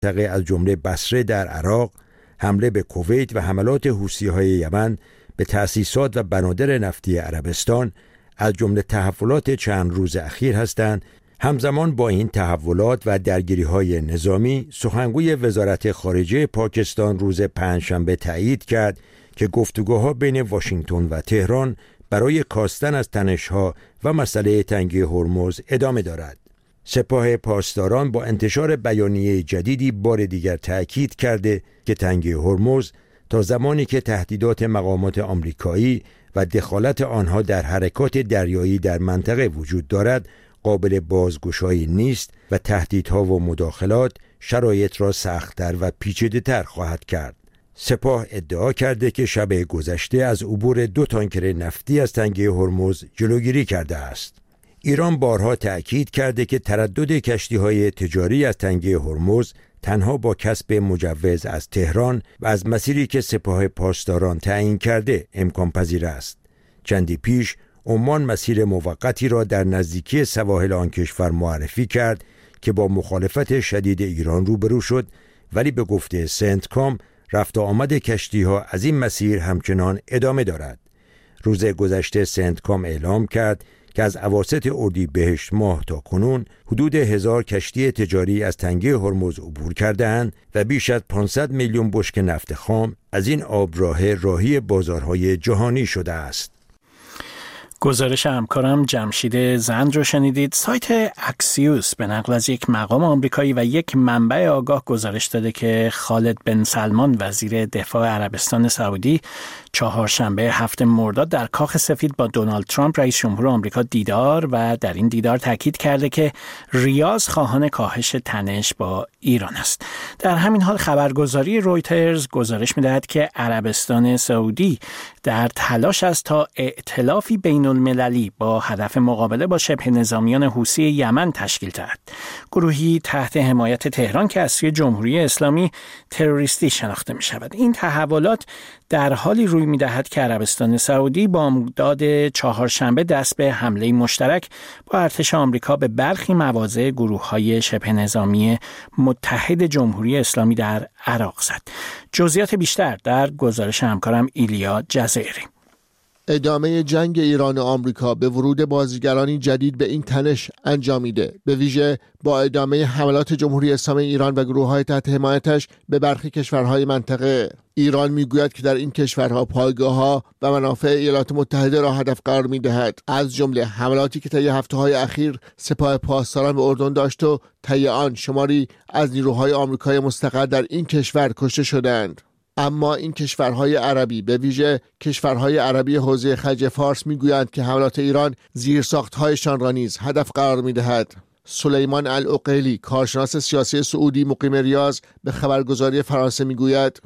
منطقه از جمله بصره در عراق، حمله به کویت و حملات حوثی‌های یمن به تأسیسات و بنادر نفتی عربستان از جمله تحولات چند روز اخیر هستند. همزمان با این تحولات و درگیری‌های نظامی، سخنگوی وزارت خارجه پاکستان روز پنجشنبه تایید کرد که گفتگوها بین واشنگتن و تهران برای کاستن از تنش‌ها و مسئله تنگه هرمز ادامه دارد. سپاه پاسداران با انتشار بیانیه جدیدی بار دیگر تأکید کرده که تنگه هرمز تا زمانی که تهدیدات مقامات آمریکایی و دخالت آنها در حرکات دریایی در منطقه وجود دارد، قابل بازگشایی نیست و تهدیدها و مداخلات شرایط را سخت‌تر و پیچیده‌تر خواهد کرد. سپاه ادعا کرده که شب گذشته از عبور 2 تانکر نفتی از تنگه هرمز جلوگیری کرده است. ایران بارها تأکید کرده که تردد کشتی‌های تجاری از تنگه هرمز تنها با کسب مجوز از تهران و از مسیری که سپاه پاسداران تعیین کرده امکان پذیر است. چندی پیش عمان مسیر موقتی را در نزدیکی سواحل آن کشور معرفی کرد که با مخالفت شدید ایران روبرو شد، ولی به گفته سنتکام رفت و آمد کشتی‌ها از این مسیر همچنان ادامه دارد. روز گذشته سنتکام اعلام کرد که از اواسط اردیبهشت ماه تا کنون حدود 1000 کشتی تجاری از تنگه هرمز عبور کرده‌اند و بیش از 500 میلیون بشکه نفت خام از این آبراه راهی بازارهای جهانی شده است. گزارش همکارم جمشید زند رو شنیدید. سایت اکسیوس به نقل از یک مقام آمریکایی و یک منبع آگاه گزارش داده که خالد بن سلمان وزیر دفاع عربستان سعودی چهارشنبه 7 مرداد در کاخ سفید با دونالد ترامپ رئیس جمهور آمریکا دیدار و در این دیدار تاکید کرده که ریاض خواهان کاهش تنش با ایران است. در همین حال خبرگزاری رویترز گزارش می‌دهد که عربستان سعودی در تلاش است تا ائتلافی بین المللی با هدف مقابله با شبه نظامیان حوثی یمن تشکیل دهد. گروهی تحت حمایت تهران که از سوی جمهوری اسلامی تروریستی شناخته می شود. این تحولات در حالی روی می دهد که عربستان سعودی بامداد چهارشنبه دست به حمله مشترک با ارتش آمریکا به برخی مواضع گروه‌های شبه نظامی متحد جمهوری اسلامی در عراق زد. جزئیات بیشتر در گزارش همکارم ایلیا جزیری. ادامه جنگ ایران و آمریکا به ورود بازیگرانی جدید به این تنش انجامیده، به ویژه با ادامه حملات جمهوری اسلامی ایران و گروه‌های تحت حمایتش به برخی کشورهای منطقه. ایران میگوید که در این کشورها پایگاه‌ها و منافع ایالات متحده را هدف قرار می‌دهد، از جمله حملاتی که طی هفته‌های اخیر سپاه پاسداران به اردن داشت و طی آن شماری از نیروهای آمریکایی مستقر در این کشور کشته شدند. اما این کشورهای عربی، به ویژه کشورهای عربی حوزه خلیج فارس، میگویند که حملات ایران زیرساخت‌هایشان را نیز هدف قرار می‌دهد. سلیمان العقیلی، کارشناس سیاسی سعودی مقیم ریاض، به خبرگزاری فرانسه میگوید: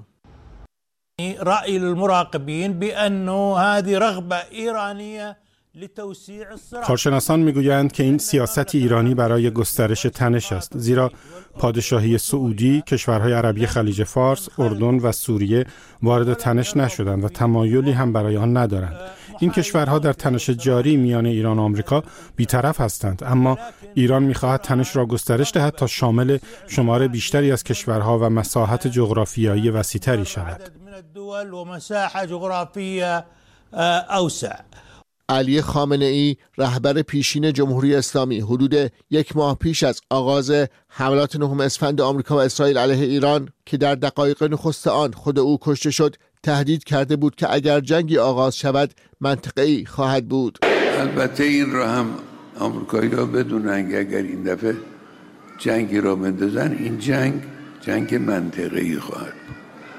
رأی المراقبین بأنه هذه رغبة ایرانیه. کارشناسان میگویند که این سیاست ایرانی برای گسترش تنش است، زیرا پادشاهی سعودی، کشورهای عربی خلیج فارس، اردن و سوریه وارد تنش نشدند و تمایلی هم برای آن ندارند. این کشورها در تنش جاری میان ایران و آمریکا بی‌طرف هستند، اما ایران می‌خواهد تنش را گسترش دهد تا شامل شمار بیشتری از کشورها و مساحت جغرافیایی وسیع‌تری شود. علی خامنه‌ای، رهبر پیشین جمهوری اسلامی، حدود 1 ماه پیش از آغاز حملات 9 اسفند آمریکا و اسرائیل علیه ایران که در دقایق نخست آن خود او کشته شد، تهدید کرده بود که اگر جنگی آغاز شود منطقه‌ای خواهد بود. البته این را هم آمریکایی‌ها بدونن که اگر این دفعه جنگی را بندازن، این جنگ منطقه‌ای خواهد بود.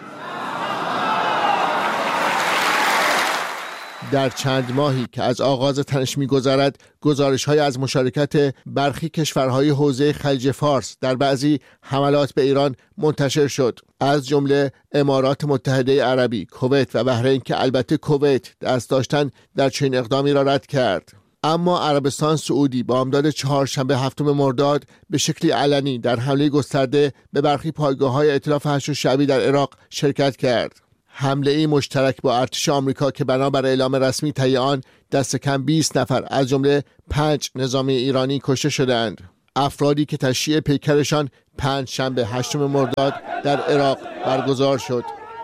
در چند ماهی که از آغاز تنش می‌گذرد، گزارش‌های از مشارکت برخی کشورهای حوزه خلیج فارس در بعضی حملات به ایران منتشر شد، از جمله امارات متحده عربی، کویت و بحرین که البته کویت دست داشتن در چنین اقدامی را رد کرد. اما عربستان سعودی بامداد چهارشنبه 7 مرداد به شکلی علنی در حمله گسترده به برخی پایگاه‌های ائتلاف هشت شعبی در عراق شرکت کرد. حمله ای مشترک با ارتش آمریکا که بنابر اعلام رسمی طی آن دست کم 20 نفر از جمله 5 نظامی ایرانی کشته شدند. افرادی که تشییع پیکرشان پنجشنبه 8 مرداد در عراق برگزار شد.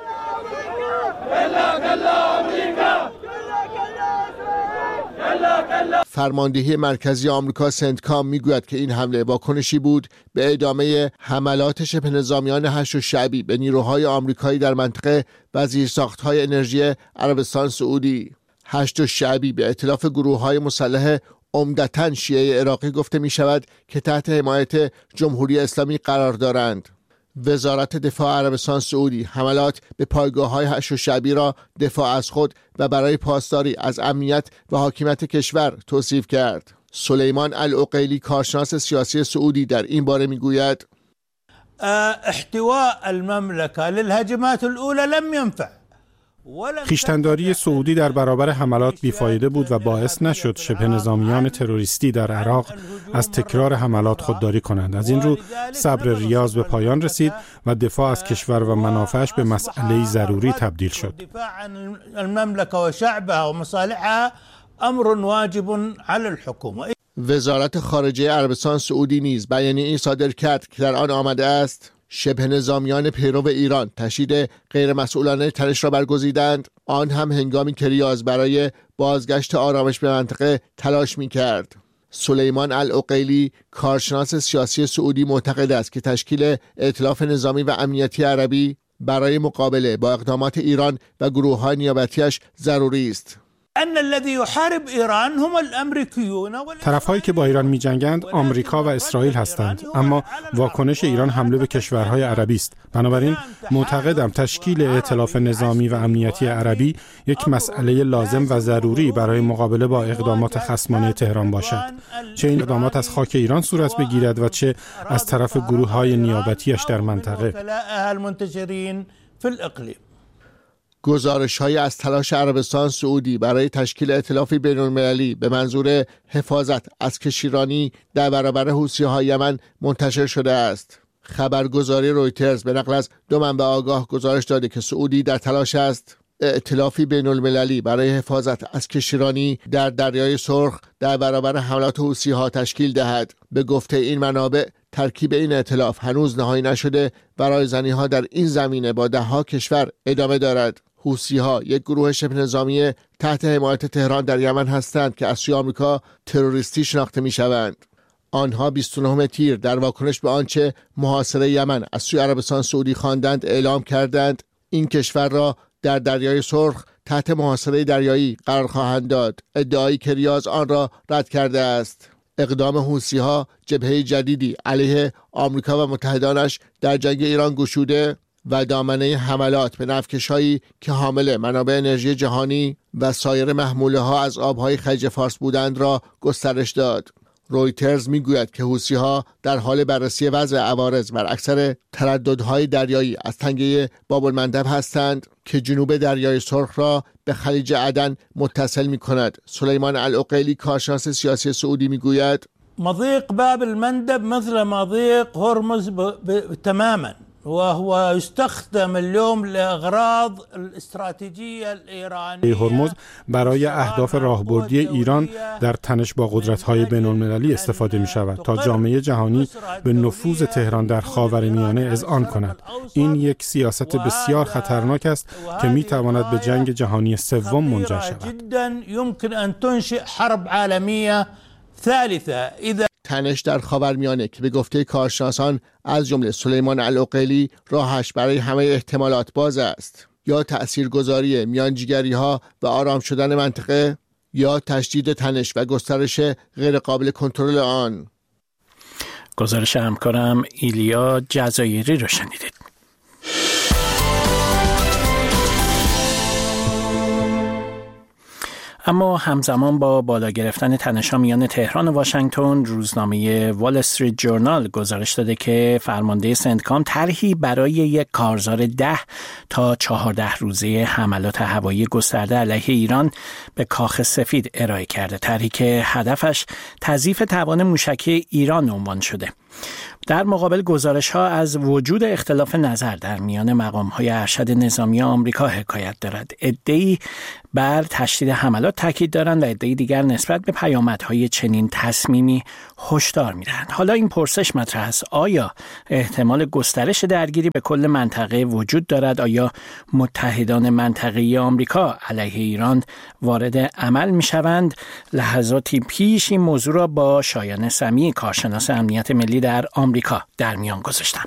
فرماندهی مرکزی آمریکا سنتکام میگوید که این حمله واکنشی بود به ادامه حملات شبه نظامیان هشت شعبی به نیروهای آمریکایی در منطقه و زیرساخت‌های انرژی عربستان سعودی. هشت شعبی به ائتلاف گروه‌های مسلح عمدتاً شیعه عراقی گفته می شود که تحت حمایت جمهوری اسلامی قرار دارند. وزارت دفاع عربستان سعودی حملات به پایگاه‌های هشت شعبی را دفاع از خود و برای پاسداری از امنیت و حاکمیت کشور توصیف کرد. سلیمان العقیلی کارشناس سیاسی سعودی در این باره میگوید احتواء المملكة للهجمات الأولى لم ينفع. خویشتن‌داری سعودی در برابر حملات بیفایده بود و باعث نشد شبه نظامیان تروریستی در عراق از تکرار حملات خودداری کنند. از این رو صبر ریاض به پایان رسید و دفاع از کشور و منافعش به مسئله ضروری تبدیل شد. دفاع عن المملكة وشعبها ومصالحها امر واجب على الحكومة. وزارت خارجه عربستان سعودی نیز بیانیه‌ای صادر کرد که در آن آمده است شبه نظامیان پیرو ایران تشدید غیرمسئولانه تنش را برگزیدند، آن هم هنگامی که ریاض برای بازگشت آرامش به منطقه تلاش می‌کرد. سلیمان العقیلی کارشناس سیاسی سعودی معتقد است که تشکیل ائتلاف نظامی و امنیتی عربی برای مقابله با اقدامات ایران و گروه‌های نیابتی‌اش ضروری است. ان الذي يحارب ایران هم الامریکیون. طرف‌هایی که با ایران می‌جنگند آمریکا و اسرائیل هستند، اما واکنش ایران حمله به کشورهای عربی است. بنابراین معتقدم تشکیل ائتلاف نظامی و امنیتی عربی یک مسئله لازم و ضروری برای مقابله با اقدامات خصمانه تهران باشد، چه این اقدامات از خاک ایران صورت بگیرد و چه از طرف گروه‌های نیابتی‌اش در منطقه. گزارش‌هایی از تلاش عربستان سعودی برای تشکیل ائتلافی بین‌المللی به منظور حفاظت از کشتیرانی در برابر حوثی‌های یمن منتشر شده است. خبرگزاری رویترز به نقل از دو منبع آگاه گزارش داده که سعودی در تلاش است ائتلافی بین‌المللی برای حفاظت از کشتیرانی در دریای سرخ در برابر حملات حوثی‌ها تشکیل دهد. به گفته این منابع ترکیب این ائتلاف هنوز نهایی نشده و رایزنی‌ها در این زمینه با ده‌ها کشور ادامه دارد. حوثی‌ها یک گروه شبه نظامی تحت حمایت تهران در یمن هستند که از سوی آمریکا تروریستی شناخته می‌شوند. آنها 29 تیر در واکنش به آنچه محاصره یمن از سوی عربستان سعودی خواندند اعلام کردند این کشور را در دریای سرخ تحت محاصره دریایی قرار خواهند داد، ادعایی که ریاض آن را رد کرده است. اقدام حوثی‌ها جبهه جدیدی علیه آمریکا و متحدانش در جنگ ایران گشوده و دامنه حملات به نفتکش‌هایی که حامل منابع انرژی جهانی و سایر محموله‌ها از آب‌های خلیج فارس بودند را گسترش داد. رویترز میگوید که حوثی‌ها در حال بررسی وضع عوارض بر اکثر ترددهای دریایی از تنگه باب‌المندب هستند که جنوب دریای سرخ را به خلیج عدن متصل می‌کند. سلیمان العقیلی کارشناس سیاسی سعودی میگوید مضيق باب المندب مثل مضيق هرمز تماما وهو يستخدم اليوم لأغراض الاستراتيجية الإيرانية. هرمز برای اهداف راهبردی ایران در تنش با قدرت‌های بین‌المللی استفاده می‌شود تا جامعه جهانی به نفوذ تهران در خاورمیانه اذعان کند. این یک سیاست بسیار خطرناک است که می‌تواند به جنگ جهانی سوم منجر شود. جداً يمكن أن تنشئ حرب عالمية ثالثة إذا تنش در خاورمیانه که به گفته کارشناسان از جمله سلیمان العقیلی راهش برای همه احتمالات باز است، یا تأثیرگذاری میانجیگری‌ها و آرام شدن منطقه یا تشدید تنش و گسترش غیرقابل کنترل آن. گزارش همکارم ایلیا جزایری رو شنیدید. اما همزمان با بالا گرفتن تنش‌ها میان تهران و واشنگتن، روزنامه وال استریت جورنال گزارش داده که فرمانده سنتکام طرحی برای یک کارزار 10 تا 14 روزه حملات هوایی گسترده علیه ایران به کاخ سفید ارائه کرده. طرحی که هدفش تضعیف توان موشکی ایران عنوان شده. در مقابل گزارش‌ها از وجود اختلاف نظر در میان مقام‌های ارشد نظامی آمریکا حکایت دارد. عده‌ای بر تشدید حملات تاکید دارند و عده‌ای دیگر نسبت به پیامدهای چنین تصمیمی هشدار می‌دهند. حالا این پرسش مطرح است: آیا احتمال گسترش درگیری به کل منطقه وجود دارد؟ آیا متحدان منطقه‌ای آمریکا علیه ایران وارد عمل می‌شوند؟ لحظاتی پیش این موضوع را با شایان سمیع، کارشناس امنیت ملی در آمریکا، در میان گذاشتم.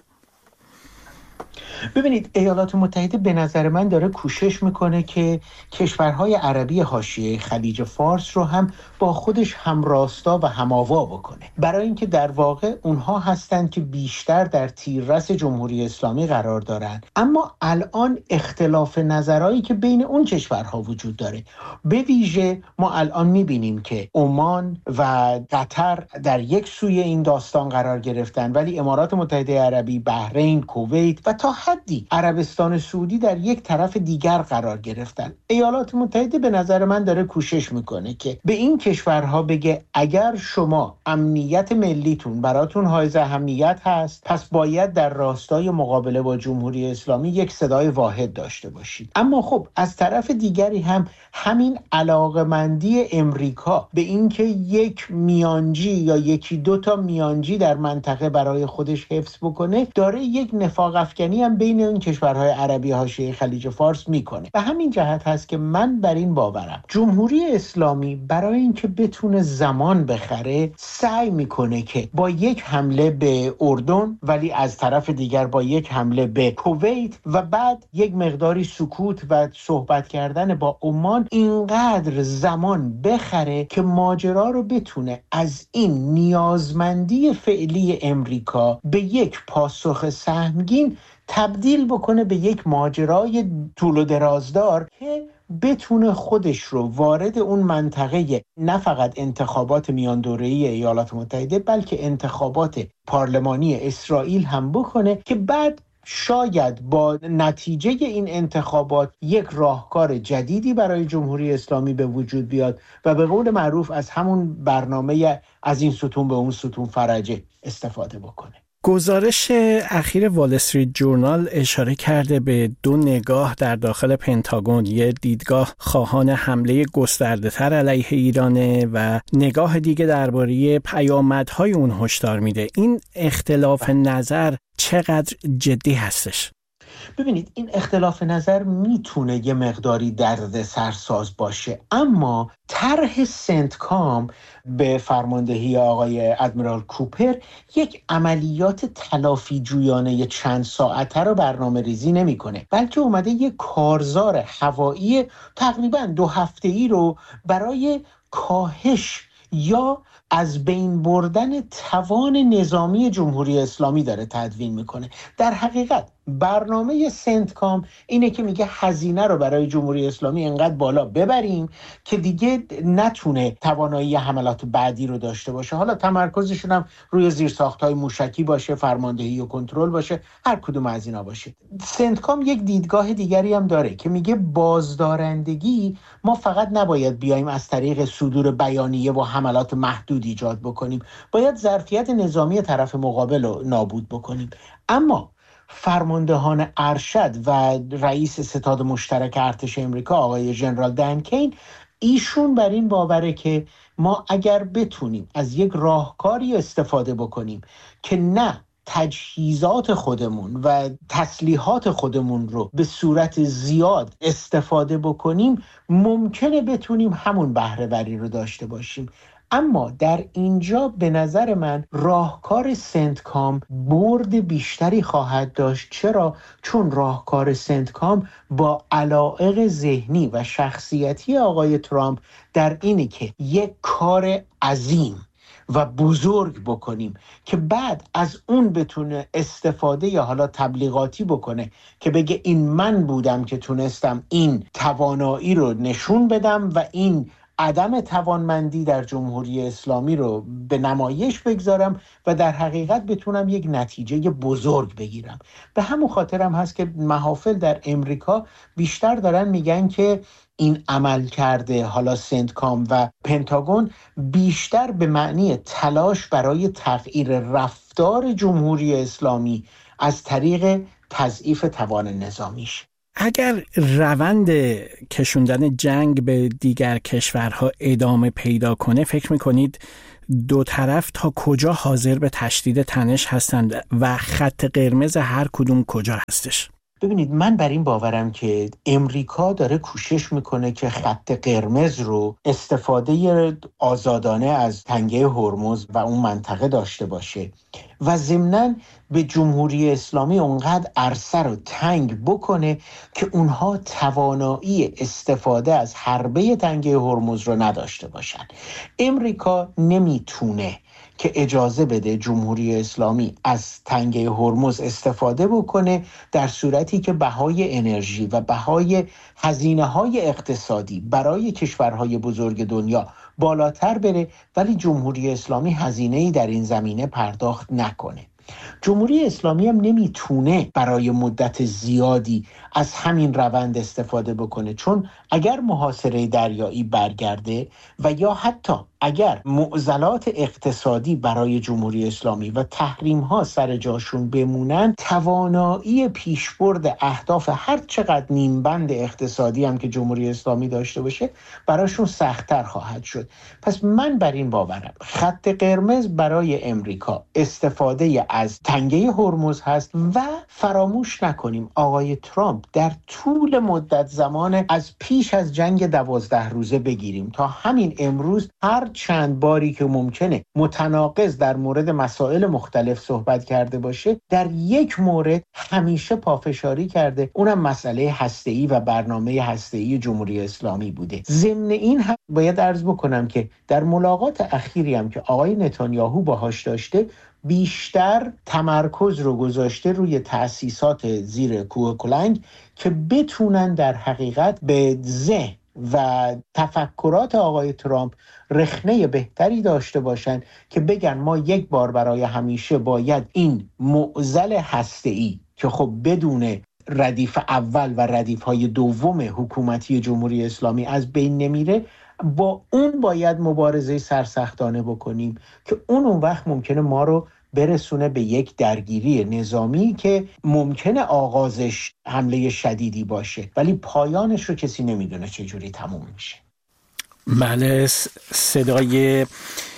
ببینید، ایالات متحده به نظر من داره کوشش میکنه که کشورهای عربی حاشیه خلیج فارس رو هم با خودش همراستا و هماوا بکنه، برای اینکه در واقع اونها هستند که بیشتر در تیررس جمهوری اسلامی قرار دارن. اما الان اختلاف نظرهایی که بین اون کشورها وجود داره، به ویژه ما الان میبینیم که عمان و قطر در یک سوی این داستان قرار گرفتن، ولی امارات متحده عربی، بحرین، کویت و تا حدی عربستان سعودی در یک طرف دیگر قرار گرفتن. ایالات متحده به نظر من داره کوشش میکنه که به این کشورها بگه اگر شما امنیت ملیتون براتون حائز اهمیت هست، پس باید در راستای مقابله با جمهوری اسلامی یک صدای واحد داشته باشید. اما خب از طرف دیگری هم همین علاقمندی امریکا به اینکه یک میانجی یا یکی دو تا میانجی در منطقه برای خودش حفظ بکنه، داره یک نفاق افکنی هم بین این کشورهای عربی حاشیه خلیج فارس میکنه. به همین جهت هست که من بر این باورم جمهوری اسلامی برای اینکه بتونه زمان بخره سعی میکنه که با یک حمله به اردن، ولی از طرف دیگر با یک حمله به کویت و بعد یک مقداری سکوت و صحبت کردن با عمان اینقدر زمان بخره که ماجرا رو بتونه از این نیازمندی فعلی امریکا به یک پاسخ سهمگین تبدیل بکنه به یک ماجرای طول و درازدار که بتونه خودش رو وارد اون منطقه نه فقط انتخابات میان دوره‌ای ایالات متحده بلکه انتخابات پارلمانی اسرائیل هم بکنه که بعد شاید با نتیجه این انتخابات یک راهکار جدیدی برای جمهوری اسلامی به وجود بیاد و به قول معروف از همون برنامه از این ستون به اون ستون فرجه استفاده بکنه. گزارش اخیر وال استریت جورنال اشاره کرده به دو نگاه در داخل پنتاگون، یه دیدگاه خواهان حمله گسترده‌تر علیه ایرانه و نگاه دیگه درباره پیامدهای اون هشدار میده. این اختلاف نظر چقدر جدی هستش؟ ببینید، این اختلاف نظر میتونه یه مقداری دردسرساز باشه، اما طرح سنتکام به فرماندهی آقای ادمیرال کوپر یک عملیات تلافی جویانه چند ساعته رو برنامه ریزی نمی کنه، بلکه اومده یک کارزار هوایی تقریباً 2 هفته‌ای رو برای کاهش یا از بین بردن توان نظامی جمهوری اسلامی داره تدوین میکنه. در حقیقت برنامه سنتکام اینه که میگه هزینه رو برای جمهوری اسلامی انقدر بالا ببریم که دیگه نتونه توانایی حملات بعدی رو داشته باشه. حالا تمرکزشون هم روی زیرساخت‌های موشکی باشه، فرماندهی و کنترل باشه، هر کدوم از اینا باشه. سنتکام یک دیدگاه دیگری هم داره که میگه بازدارندگی ما فقط نباید بیایم از طریق صدور بیانیه و حملات محدود ایجاد بکنیم، باید ظرفیت نظامی طرف مقابل رو نابود بکنیم. اما فرماندهان ارشد و رئیس ستاد مشترک ارتش امریکا آقای ژنرال دن کین، ایشون بر این باوره که ما اگر بتونیم از یک راهکاری استفاده بکنیم که نه تجهیزات خودمون و تسلیحات خودمون رو به صورت زیاد استفاده بکنیم، ممکنه بتونیم همون بهره وری رو داشته باشیم. اما در اینجا به نظر من راهکار سنتکام برد بیشتری خواهد داشت. چرا؟ چون راهکار سنتکام با علایق ذهنی و شخصیتی آقای ترامپ در اینه که یک کار عظیم و بزرگ بکنیم که بعد از اون بتونه استفاده یا حالا تبلیغاتی بکنه که بگه این من بودم که تونستم این توانایی رو نشون بدم و این عدم توانمندی در جمهوری اسلامی رو به نمایش بگذارم و در حقیقت بتونم یک نتیجه بزرگ بگیرم. به همون خاطرم هست که محافل در امریکا بیشتر دارن میگن که این عمل کرده حالا سنتکام و پنتاگون بیشتر به معنی تلاش برای تغییر رفتار جمهوری اسلامی از طریق تضعیف توان نظامیش. اگر روند کشوندن جنگ به دیگر کشورها ادامه پیدا کنه، فکر میکنید دو طرف تا کجا حاضر به تشدید تنش هستند و خط قرمز هر کدوم کجا هستش؟ ببینید، من بر این باورم که امریکا داره کوشش میکنه که خط قرمز رو استفاده آزادانه از تنگه هرمز و اون منطقه داشته باشه و ضمناً به جمهوری اسلامی اونقدر عرصه رو تنگ بکنه که اونها توانایی استفاده از حربه تنگه هرمز رو نداشته باشن. امریکا نمیتونه که اجازه بده جمهوری اسلامی از تنگه هرمز استفاده بکنه در صورتی که بهای انرژی و بهای هزینه‌های اقتصادی برای کشورهای بزرگ دنیا بالاتر بره ولی جمهوری اسلامی هزینه‌ای در این زمینه پرداخت نکنه. جمهوری اسلامی هم نمیتونه برای مدت زیادی از همین روند استفاده بکنه، چون اگر محاصره دریایی برگرده و یا حتی اگر معضلات اقتصادی برای جمهوری اسلامی و تحریم‌ها سر جاشون بمونن، توانایی پیشبرد اهداف هر چقدر نیمبند اقتصادی هم که جمهوری اسلامی داشته باشه براشون سخت‌تر خواهد شد. پس من بر این باورم خط قرمز برای امریکا استفاده از تنگه هرمز هست و فراموش نکنیم آقای ترامپ در طول مدت زمان از پیش از جنگ 12 روزه بگیریم تا همین امروز هر چند باری که ممکنه متناقض در مورد مسائل مختلف صحبت کرده باشه، در یک مورد همیشه پافشاری کرده، اونم مسئله هسته‌ای و برنامه هسته‌ای جمهوری اسلامی بوده. ضمن این هم باید عرض بکنم که در ملاقات اخیری هم که آقای نتانیاهو باهاش داشته، بیشتر تمرکز رو گذاشته روی تأسیسات زیر کوه کلنگ که بتونن در حقیقت به ذهن و تفکرات آقای ترامپ رخنه بهتری داشته باشن که بگن ما یک بار برای همیشه باید این معضل هسته‌ای که خب بدون ردیف اول و ردیف‌های دوم حکومتی جمهوری اسلامی از بین نمیره، با اون باید مبارزه سرسختانه بکنیم که اون وقت ممکنه ما رو برسونه به یک درگیری نظامی که ممکنه آغازش حمله شدیدی باشه ولی پایانش رو کسی نمیدونه چجوری تموم میشه. بله، صدای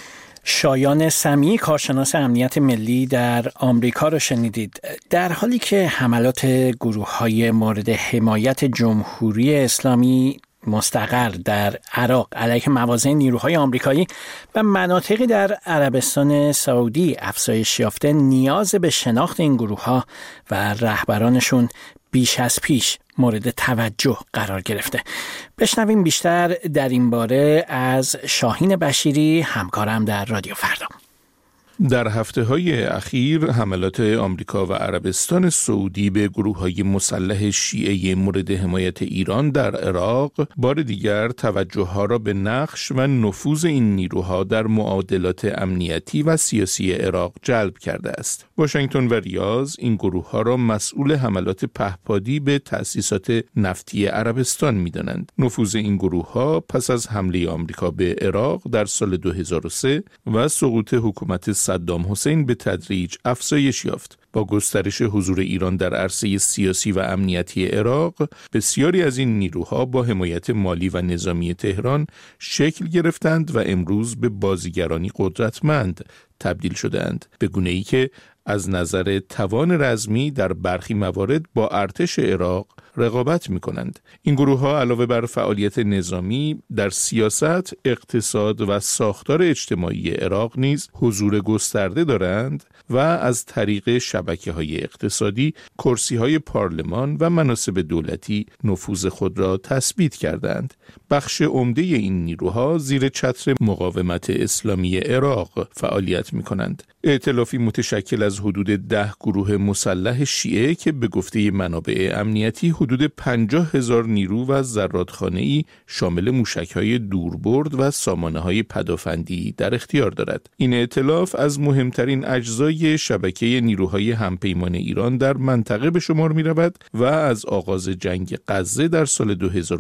شایان سمیعی، کارشناس امنیت ملی در آمریکا رو شنیدید. در حالی که حملات گروه‌های مورد حمایت جمهوری اسلامی مستقر در عراق علیه مواضع نیروهای آمریکایی و مناطقی در عربستان سعودی افزایش یافته، نیاز به شناخت این گروه‌ها و رهبرانشون بیش از پیش مورد توجه قرار گرفته. بشنویم بیشتر در این باره از شاهین بشیری، همکارم در رادیو فردا. در هفته‌های اخیر حملات آمریکا و عربستان سعودی به گروه‌های مسلح شیعه مورد حمایت ایران در عراق بار دیگر توجه‌ها را به نقش و نفوذ این نیروها در معادلات امنیتی و سیاسی عراق جلب کرده است. واشنگتن و ریاض این گروه‌ها را مسئول حملات پهپادی به تأسیسات نفتی عربستان می‌دانند. نفوذ این گروه‌ها پس از حمله آمریکا به عراق در سال 2003 و سقوط حکومت صدام حسین به تدریج افزایش یافت. با گسترش حضور ایران در عرصه سیاسی و امنیتی عراق، بسیاری از این نیروها با حمایت مالی و نظامی تهران شکل گرفتند و امروز به بازیگرانی قدرتمند تبدیل شدند، به گونه‌ای که از نظر توان رزمی در برخی موارد با ارتش عراق رقابت می‌کنند. این گروه‌ها علاوه بر فعالیت نظامی در سیاست، اقتصاد و ساختار اجتماعی عراق نیز حضور گسترده دارند و از طریق شبکه‌های اقتصادی، کرسی‌های پارلمان و مناصب دولتی نفوذ خود را تثبیت کردند. بخش عمده این نیروها زیر چتر مقاومت اسلامی عراق فعالیت می‌کنند. ائتلافی متشکل از حدود 10 گروه مسلح شیعه که به گفته منابع امنیتی حدود 50,000 نیرو و زرادخانه‌ای شامل موشک‌های دوربرد و سامانه‌های پدافندی در اختیار دارد. این ائتلاف از مهمترین اجزای شبکه نیروهای همپیمان ایران در منطقه به شمار می‌رود و از آغاز جنگ غزه در سال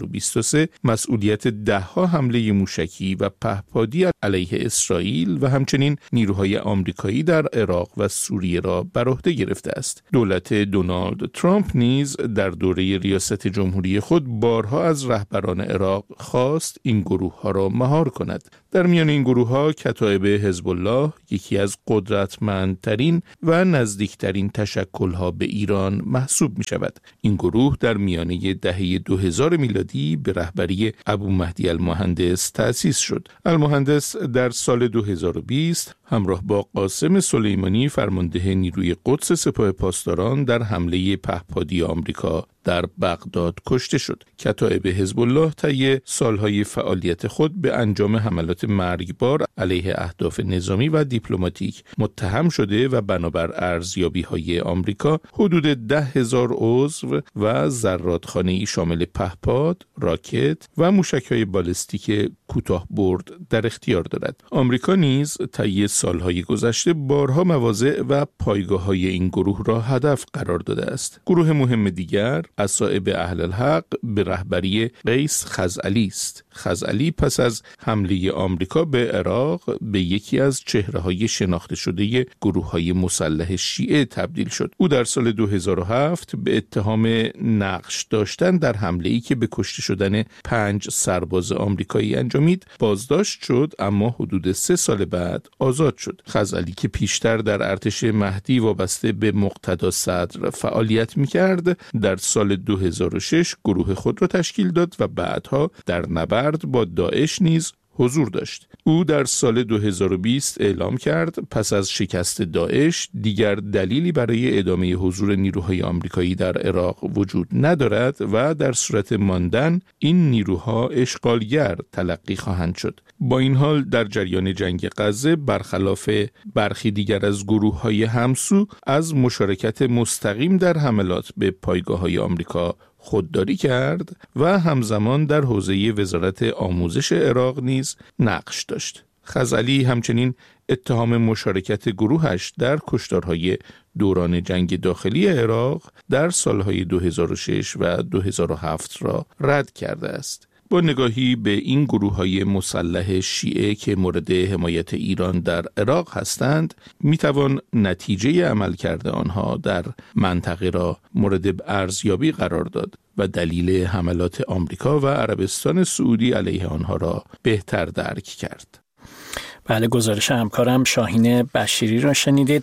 2023 مسئولیت 10 حمله موشکی و پهپادی علیه اسرائیل و همچنین نیروهای آمریکایی در عراق و سوریه را بر عهده گرفته است. دولت دونالد ترامپ نیز در دوره ریاست جمهوری خود بارها از رهبران عراق خواست این گروه‌ها را مهار کند. در میان این گروه‌ها کتایب حزب الله یکی از قدرتمندترین و نزدیکترین تشکل‌ها به ایران محسوب می‌شود. این گروه در میانه دهه 2000 میلادی به رهبری ابو مهدی المهندس تأسیس شد. المهندس در سال 2020 همراه با قاسم سلیمانی فرمانده نیروی قدس سپاه پاسداران در حمله پهپادی آمریکا در بغداد کشته شد. کتایب حزب الله طی سالهای فعالیت خود به انجام حملات مرگبار علیه اهداف نظامی و دیپلماتیک متهم شده و بنابر ارزیابی‌های آمریکا حدود 10,000 عضو و زرادخانه‌ای شامل پهپاد، راکت و موشک‌های بالستیک کوتاه برد در اختیار دارد. آمریکا نیز طی سالهای گذشته بارها مواضع و پایگاه‌های این گروه را هدف قرار داده است. گروه مهم دیگر اصائب اهل الحق به رهبری قیس خزعلی است. خزعلی پس از حمله آمریکا به عراق به یکی از چهره‌های شناخته شده گروه‌های مسلح شیعه تبدیل شد. او در سال 2007 به اتهام نقش داشتن در حمله‌ای که به کشته شدن 5 سرباز آمریکایی انجامید بازداشت شد، اما حدود 3 سال بعد آزاد شد. خزعلی که پیشتر در ارتش مهدی وابسته به مقتدا صدر فعالیت می‌کرد، در سال 2006 گروه خود را تشکیل داد و بعدها در نبرد با داعش نیز حضور داشت. او در سال 2020 اعلام کرد پس از شکست داعش دیگر دلیلی برای ادامه حضور نیروهای آمریکایی در عراق وجود ندارد و در صورت ماندن این نیروها اشغالگر تلقی خواهند شد. با این حال در جریان جنگ غزه برخلاف برخی دیگر از گروه‌های همسو از مشارکت مستقیم در حملات به پایگاه‌های آمریکا خودداری کرد و همزمان در حوزه وزارت آموزش عراق نیز نقش داشت. خزعلی همچنین اتهام مشارکت گروهش در کشتارهای دوران جنگ داخلی عراق در سالهای 2006 و 2007 را رد کرده است. با نگاهی به این گروه‌های مسلح شیعه که مورد حمایت ایران در عراق هستند، میتوان نتیجه عملکرد آنها در منطقه را مورد ارزیابی قرار داد و دلیل حملات آمریکا و عربستان سعودی علیه آنها را بهتر درک کرد. بله، گزارش همکارم شاهین بشیری را شنیدید.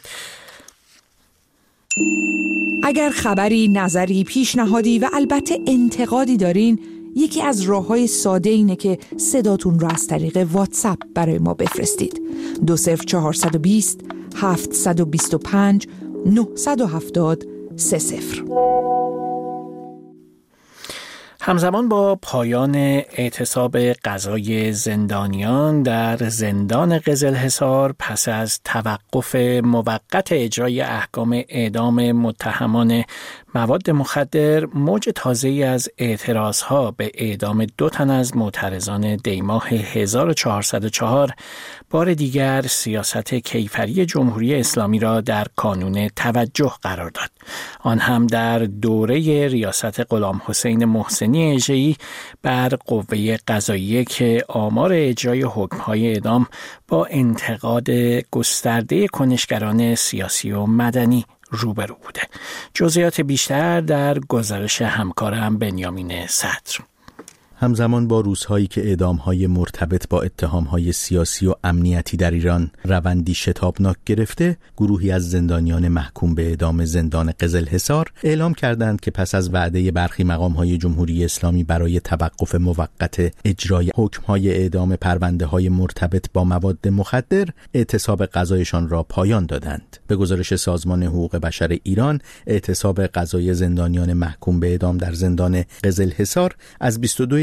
اگر خبری، نظری، پیشنهادی و البته انتقادی دارین، یکی از راه‌های ساده اینه که صداتون رو از طریق واتساپ برای ما بفرستید. 20420 725 970 30. همزمان با پایان اعتصاب قضای زندانیان در زندان قزلحصار پس از توقف موقت اجرای احکام اعدام متهمان مواد مخدر، موج تازه‌ای از اعتراضها به اعدام 2 تن از معترضان دیماه 1404 بار دیگر سیاست کیفری جمهوری اسلامی را در کانون توجه قرار داد. آن هم در دوره ریاست غلامحسین محسنی اژه‌ای بر قوه قضاییه که آمار اجرای حکم‌های اعدام با انتقاد گسترده کنشگران سیاسی و مدنی روبرو بوده. جزئیات بیشتر در گزارش همکارم بنیامین صدر. همزمان با روزهایی که اعدام‌های مرتبط با اتهام‌های سیاسی و امنیتی در ایران روندی شتابناک گرفته، گروهی از زندانیان محکوم به اعدام زندان قزلحصار اعلام کردند که پس از وعده برخی مقام‌های جمهوری اسلامی برای توقف موقت اجرای حکم‌های اعدام پرونده‌های مرتبط با مواد مخدر، اعتصاب قضایشان را پایان دادند. به گزارش سازمان حقوق بشر ایران، اعتصاب قضای زندانیان محکوم به اعدام در زندان قزلحصار از 22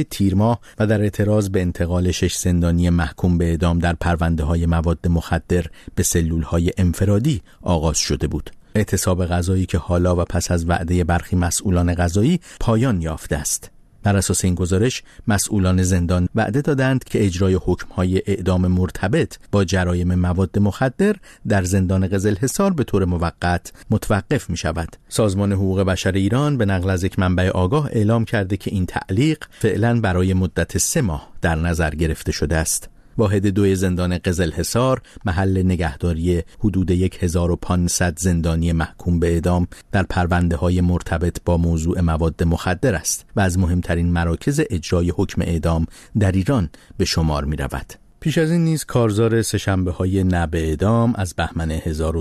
روزهای تیر ماه و در اعتراض به انتقال 6 زندانی محکوم به اعدام در پرونده‌های مواد مخدر به سلول‌های انفرادی آغاز شده بود. اعتصاب قضایی که حالا و پس از وعده برخی مسئولان قضایی پایان یافته است. بر اساس این گزارش مسئولان زندان وعده دادند که اجرای حکم‌های اعدام مرتبط با جرایم مواد مخدر در زندان قزلحصار به طور موقت متوقف می‌شود. سازمان حقوق بشر ایران به نقل از یک منبع آگاه اعلام کرده که این تعلیق فعلاً برای مدت 3 ماه در نظر گرفته شده است. واحد 2 زندان قزلحصار محل نگهداری حدود 1500 زندانی محکوم به اعدام در پرونده‌های مرتبط با موضوع مواد مخدر است و از مهمترین مراکز اجرای حکم اعدام در ایران به شمار می‌رود. پیش از این نیز کارزار سه‌شنبه‌های نه به اعدام از بهمن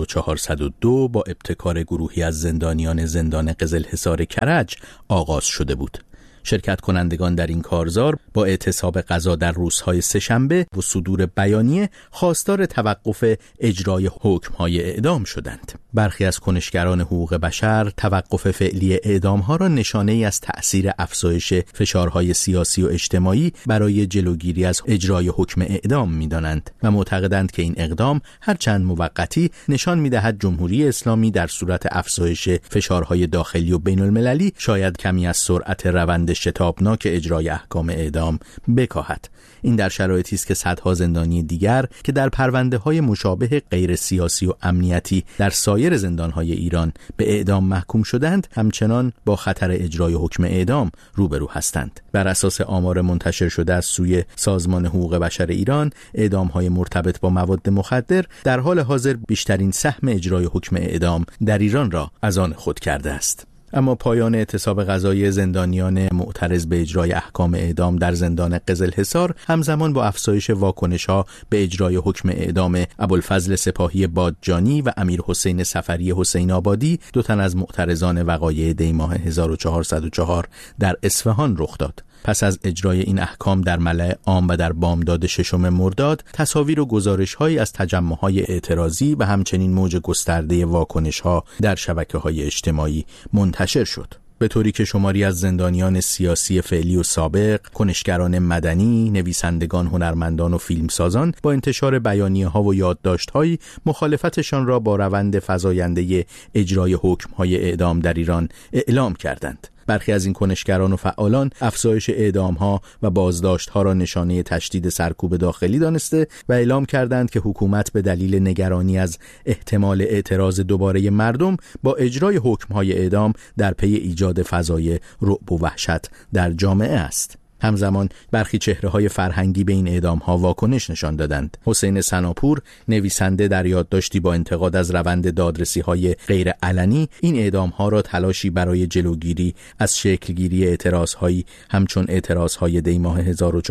1402 با ابتکار گروهی از زندانیان زندان قزلحصار کرج آغاز شده بود. شرکت کنندگان در این کارزار با اعتصاب قضا در روزهای سه‌شنبه و صدور بیانیه خواستار توقف اجرای حکم‌های اعدام شدند. برخی از کنشگران حقوق بشر توقف فعلی اعدام‌ها را نشانه‌ای از تأثیر افزایش فشارهای سیاسی و اجتماعی برای جلوگیری از اجرای حکم اعدام می‌دانند و معتقدند که این اقدام هرچند موقتی نشان می‌دهد جمهوری اسلامی در صورت افزایش فشارهای داخلی و بین‌المللی شاید کمی از سرعت روند شتابناک اجرای احکام اعدام بکاهد. این در شرایطی است که صدها زندانی دیگر که در پرونده‌های مشابه غیر سیاسی و امنیتی در سایر زندان‌های ایران به اعدام محکوم شدند همچنان با خطر اجرای حکم اعدام روبرو هستند. بر اساس آمار منتشر شده از سوی سازمان حقوق بشر ایران، اعدام‌های مرتبط با مواد مخدر در حال حاضر بیشترین سهم اجرای حکم اعدام در ایران را از آن خود کرده است. اما پایان اعتصاب قضایی زندانیان معترض به اجرای احکام اعدام در زندان قزلحصار همزمان با افزایش واکنش‌ها به اجرای حکم اعدام ابوالفضل سپاهی بادجانی و امیر حسین صفری حسین آبادی، 2 تن از معترضان وقایع دی ماه 1404 در اصفهان رخ داد. پس از اجرای این احکام در ملأ عام و در بامداد 6 مرداد، تصاویر و گزارش‌هایی از تجمع‌های اعتراضی و همچنین موج گسترده واکنش‌ها در شبکه‌های اجتماعی منتشر شد. به طوری که شماری از زندانیان سیاسی فعلی و سابق، کنشگران مدنی، نویسندگان، هنرمندان و فیلمسازان با انتشار بیانیه‌ها و یادداشت‌هایی مخالفتشان را با روند فزاینده اجرای حکم‌های اعدام در ایران اعلام کردند. برخی از این کنشگران و فعالان افزایش اعدام‌ها و بازداشت‌ها را نشانه تشدید سرکوب داخلی دانسته و اعلام کردند که حکومت به دلیل نگرانی از احتمال اعتراض دوباره مردم با اجرای حکم‌های اعدام در پی ایجاد فضای رعب و وحشت در جامعه است. همزمان برخی چهره‌های فرهنگی به این اعدام‌ها واکنش نشان دادند. حسین سناپور، نویسنده، در یادداشتی با انتقاد از روند دادرسی‌های غیر علنی این اعدام‌ها را تلاشی برای جلوگیری از شکلگیری اعتراض‌هایی همچون اعتراض‌های دی ماه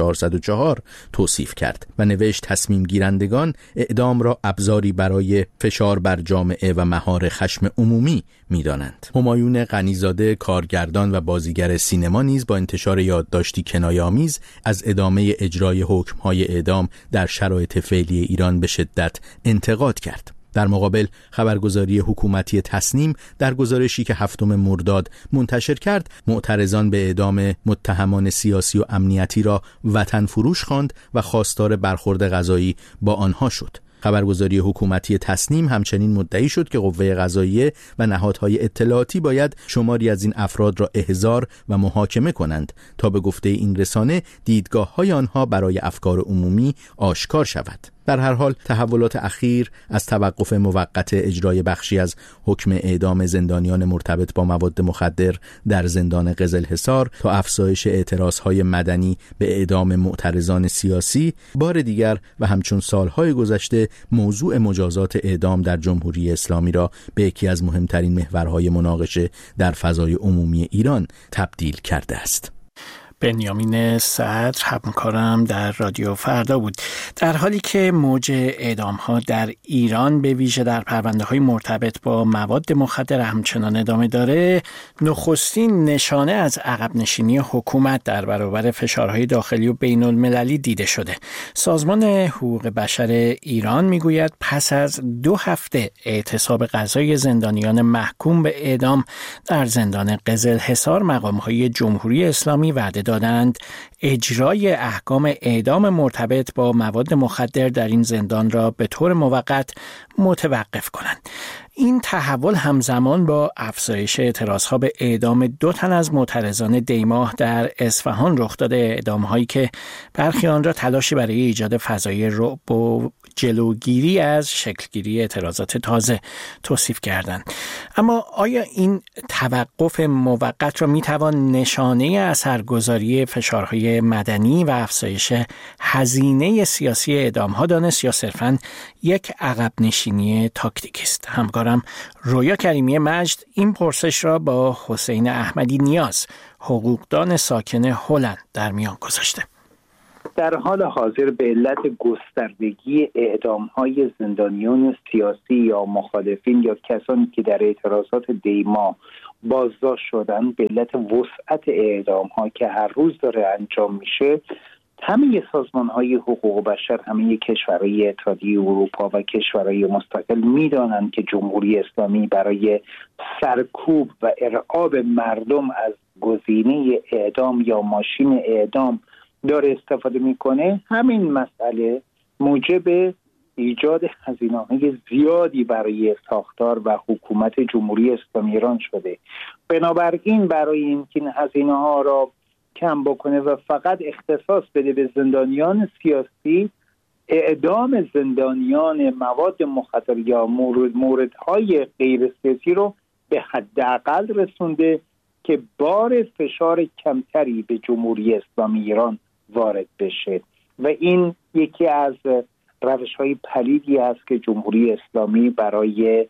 1404 توصیف کرد و نوشت تصمیم گیرندگان اعدام را ابزاری برای فشار بر جامعه و مهار خشم عمومی می‌دانند. همایون غنیزاده، کارگردان و بازیگر سینما نیز با انتشار یادداشتی کنایه‌آمیز از ادامه اجرای حکم‌های اعدام در شرایط فعلی ایران به شدت انتقاد کرد. در مقابل خبرگزاری حکومتی تصنیم در گزارشی که 7 مرداد منتشر کرد، معترضان به اعدام متهمان سیاسی و امنیتی را وطن فروش خواند و خواستار برخورد قضایی با آنها شد. خبرگزاری حکومتی تصنیم همچنین مدعی شد که قوه قضاییه و نهادهای اطلاعاتی باید شماری از این افراد را احضار و محاکمه کنند تا به گفته این رسانه دیدگاه‌های آنها برای افکار عمومی آشکار شود. در هر حال تحولات اخیر از توقف موقت اجرای بخشی از حکم اعدام زندانیان مرتبط با مواد مخدر در زندان قزلحصار تا افزایش اعتراضهای مدنی به اعدام معترضان سیاسی، بار دیگر و همچون سالهای گذشته موضوع مجازات اعدام در جمهوری اسلامی را به یکی از مهمترین محورهای مناقشه در فضای عمومی ایران تبدیل کرده است. بنیامین صدر، همکارم در رادیو فردا بود. در حالی که موج اعدام‌ها در ایران به ویژه در پرونده‌های مرتبط با مواد مخدر همچنان ادامه داره، نخستین نشانه از عقب نشینی حکومت در برابر فشارهای داخلی و بین‌المللی دیده شده. سازمان حقوق بشر ایران میگوید پس از 2 هفته اعتصاب قضایی زندانیان محکوم به اعدام در زندان قزلحصار، مقام‌های جمهوری اسلامی وعده دادند اجرای احکام اعدام مرتبط با مواد مخدر در این زندان را به طور موقت متوقف کنند. این تحول همزمان با افزایش اعتراضها به اعدام 2 تن از معترضان دیماه در اصفهان رخ داده، اعدام‌هایی که برخی آن را تلاشی برای ایجاد فضای رعب و جلوگیری از شکلگیری اعتراضات تازه توصیف کردند. اما آیا این توقف موقت را میتوان نشانه اثرگذاری فشارهای مدنی و افزایش هزینه سیاسی اعدام‌ها دانست یا صرفاً یک عقب نشینی تاکتیکی است؟ همکارم رویا کریمی مجد این پرسش را با حسین احمدی نیاز، حقوقدان ساکن هلند، در میان گذاشته. در حال حاضر به علت گستردگی اعدام‌های زندانیان سیاسی یا مخالفین یا کسانی که در اعتراضات دیما بازداشت شدن، به علت وسعت اعدام‌ها که هر روز داره انجام میشه، همه سازمان‌های حقوق بشر، همه کشورهای اتحادیه اروپا و کشورهای مستقل می‌دانند که جمهوری اسلامی برای سرکوب و ارعاب مردم از گزینه اعدام یا ماشین اعدام داره استفاده میکنه. همین مسئله موجب ایجاد هزینه‌های زیادی برای ساختار و حکومت جمهوری اسلامی ایران شده. بنابراین برای اینکه این هزینه‌ها را کم بکنه و فقط اختصاص بده به زندانیان سیاسی، اعدام زندانیان مواد مخدر یا موردهای غیر سیاسی رو به حداقل رسونده که بار فشار کمتری به جمهوری اسلامی ایران وارد بشه و این یکی از روش‌های پلیدی است که جمهوری اسلامی برای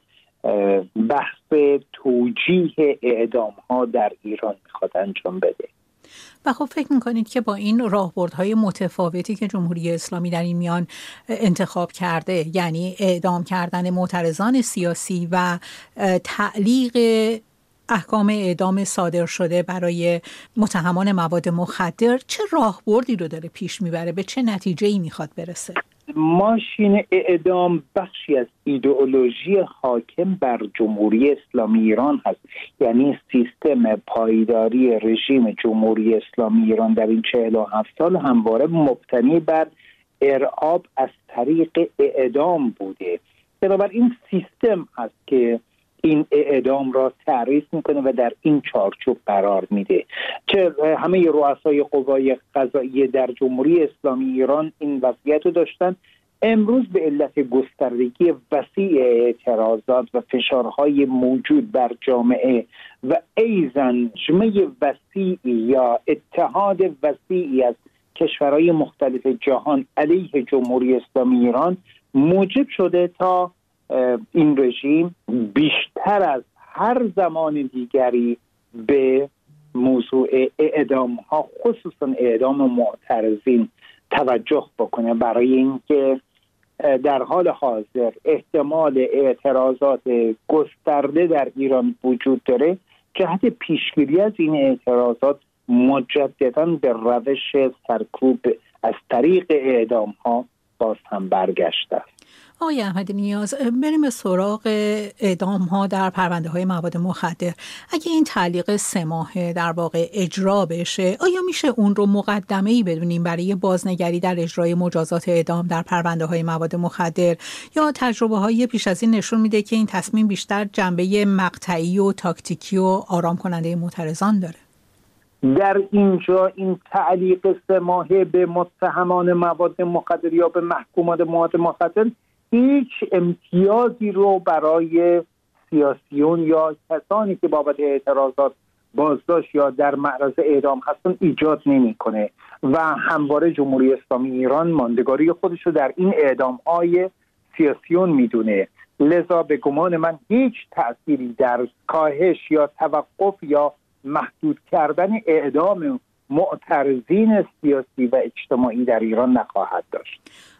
بحث توجیه اعدام‌ها در ایران میخواد انجام بده. و خب فکر میکنید که با این راهبردهای متفاوتی که جمهوری اسلامی در این میان انتخاب کرده، یعنی اعدام کردن معترضان سیاسی و تعلیق احکام اعدام صادر شده برای متهمان مواد مخدر، چه راهبردی رو داره پیش میبره؟ به چه نتیجه‌ای میخواد برسه؟ ماشین اعدام بخشی از ایدئولوژی حاکم بر جمهوری اسلامی ایران هست. یعنی سیستم پایداری رژیم جمهوری اسلامی ایران در این 47 سال همواره مبتنی بر ارعاب از طریق اعدام بوده. بنابراین سیستم هست که این اعدام را تعریف میکنه و در این چارچوب قرار میده. چه همه رؤسای قوای قضاییه در جمهوری اسلامی ایران این وضعیت رو داشتن. امروز به علت گستردگی وسیع اعتراضات و فشارهای موجود بر جامعه و ایزن جمعی وسیعی یا اتحاد وسیعی از کشورهای مختلف جهان علیه جمهوری اسلامی ایران موجب شده تا این رژیم بیشتر از هر زمان دیگری به موضوع اعدام ها، خصوصا اعدام معترضین، توجه بکنه، برای اینکه در حال حاضر احتمال اعتراضات گسترده در ایران وجود داره. جهت پیشگیری از این اعتراضات مجدداً به روش سرکوب از طریق اعدام ها باز هم برگشته. آقای احمدی نیاز، بریم به سراغ اعدام ها در پرونده های مواد مخدر. اگه این تعلیق 3 ماهه در واقع اجرا بشه، آیا میشه اون رو مقدمه‌ای بدونیم برای بازنگری در اجرای مجازات اعدام در پرونده های مواد مخدر، یا تجربه های پیش از این نشون میده که این تصمیم بیشتر جنبه مقطعی و تاکتیکی و آرام کننده معترضان داره؟ در اینجا این تعلیق 3 ماهه به متهمان مواد مخدر یا به محکومان مواد مخدر هیچ امتیازی رو برای سیاسیون یا کسانی که بابت اعتراضات بازداشت یا در معرض اعدام هستن ایجاد نمی‌کنه و همواره جمهوری اسلامی ایران ماندگاری خودش رو در این اعدام‌های سیاسیون میدونه. لذا به گمان من هیچ تأثیری در کاهش یا توقف یا محدود کردن اعدام معترضین سیاسی و اجتماعی در ایران نخواهد داشت.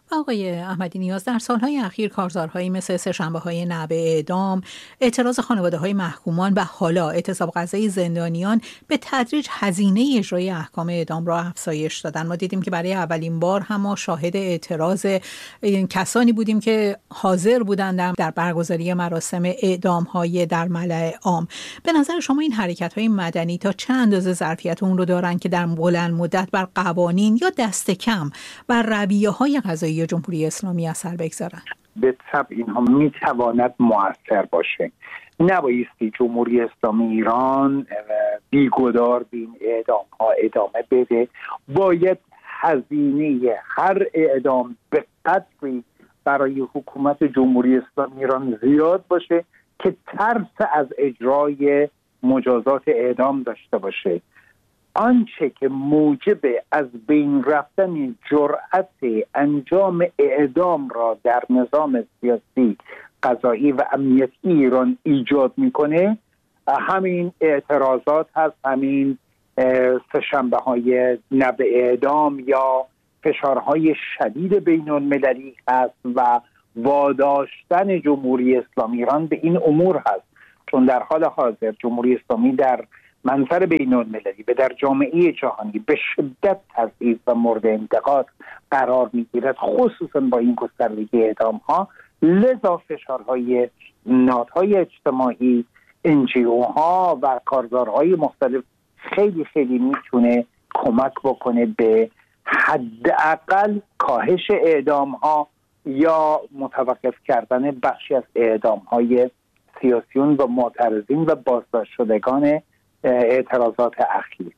آقای احمدی نیاز، در سالهای اخیر کارزارهایی مثل سه‌شنبه‌های نعب اعدام، اعتراض خانواده‌های محکومان و حالا اعتصاب غذایی زندانیان به تدریج هزینه اجرای احکام اعدام را افزایش دادن. ما دیدیم که برای اولین بار هم ما شاهد اعتراض کسانی بودیم که حاضر بودند در برگزاری مراسم اعدام‌های در ملأ عام. به نظر شما این حرکت‌های مدنی تا چه اندازه ظرفیت اون رو دارن که در بلند مدت بر قوانین یا دست کم بر رویه‌های قضایی جمهوری اسلامی اثر بگذارن؟ به طبع اینها میتواند مؤثر باشه. نبایستی جمهوری اسلامی ایران بیگدار به این اعدام ها ادامه بده. باید هزینه هر اعدام به قدری برای حکومت جمهوری اسلامی ایران زیاد باشه که ترس از اجرای مجازات اعدام داشته باشه. آنچه که موجب از بین رفتن جرأت انجام اعدام را در نظام سیاسی، قضایی و امنیتی ایران ایجاد میکنه همین اعتراضات هست، همین سه‌شنبه‌های نعب اعدام یا فشارهای شدید بین المللی هست و واداشتن جمهوری اسلامی ایران به این امور هست. چون در حال حاضر جمهوری اسلامی در منظر بین المللی و در جامعه جهانی به شدت تضعیف و مورد انتقاد قرار میگیرد، خصوصا با این گستردگی اعدام ها. لذا فشارهای نهادهای اجتماعی، NGO ها و کارزارهای مختلف خیلی خیلی میتونه کمک بکنه به حداقل کاهش اعدام ها یا متوقف کردن بخشی از اعدام های سیاسیون و معترضین و بازداشت شدگان اعتراضات اخیر.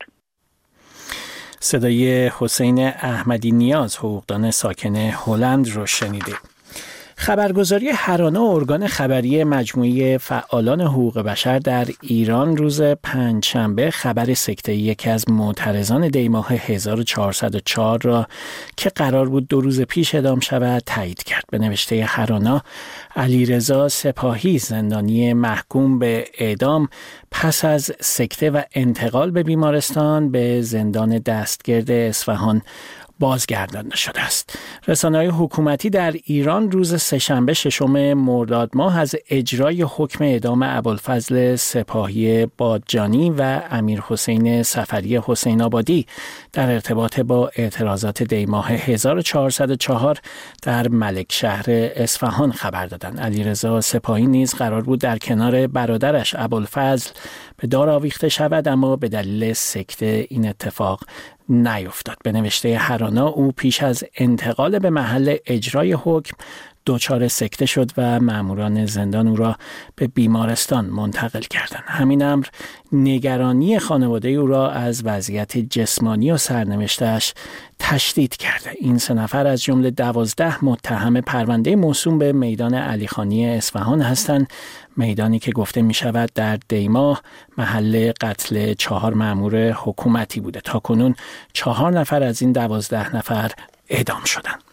صدای حسین احمدی نیاز، حقوقدان ساکن هلند رو شنیدید. خبرگزاری هرانا، ارگان خبری مجموعه فعالان حقوق بشر در ایران، روز پنجشنبه خبر سکته یکی از معترضان دیماه 1404 را که قرار بود 2 روز پیش اعدام شود تایید کرد. به نوشته هرانا، علیرضا سپاهی، زندانی محکوم به اعدام، پس از سکته و انتقال به بیمارستان به زندان دستگرد اصفهان بازگردانده شده است. رسانه‌های حکومتی در ایران روز سه‌شنبه 6 مرداد ماه از اجرای حکم اعدام ابوالفضل سپاهی بادجانی و امیرحسین سفری حسین آبادی در ارتباط با اعتراضات دیماه 1404 در ملکشهر اصفهان خبر دادند. علیرضا سپاهی نیز قرار بود در کنار برادرش ابوالفضل به دار آویخته شود، اما به دلیل سکته این اتفاق نیفتاد. به نوشته هرانا، او پیش از انتقال به محل اجرای حکم دچار سکته شد و ماموران زندان او را به بیمارستان منتقل کردند. همین امر نگرانی خانواده او را از وضعیت جسمانی و سرنوشتش تشدید کرده. این 3 نفر از جمله 12 متهم پرونده موسوم به میدان علیخانی اصفهان هستند، میدانی که گفته می شود در دیماه محل قتل 4 مأمور حکومتی بوده. تا کنون 4 نفر از این 12 نفر اعدام شدند.